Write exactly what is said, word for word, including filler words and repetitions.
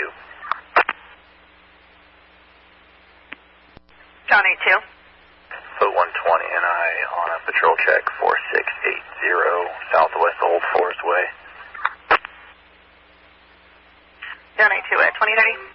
two. John eight two. Foot one twenty and I on a patrol check four six eight zero, Southwest Old Forest Way. John eight two at twenty thirty.